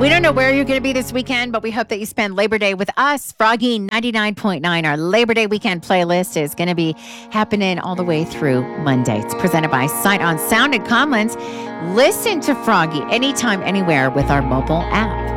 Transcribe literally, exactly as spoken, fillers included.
We don't know where you're going to be this weekend, but we hope that you spend Labor Day with us. Froggy ninety-nine point nine, our Labor Day weekend playlist, is going to be happening all the way through Monday. It's presented by Sight on Sound and Conlins. Listen to Froggy anytime, anywhere with our mobile app.